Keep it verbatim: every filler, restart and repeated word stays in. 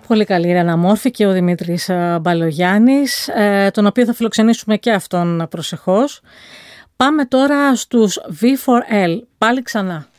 Πολύ καλή, Ρένα Μόρφη, και ο Δημήτρης Μπαλογιάννης, τον οποίο θα φιλοξενήσουμε και αυτόν προσεχώς. Πάμε τώρα στους βι φορ ελ, πάλι ξανά.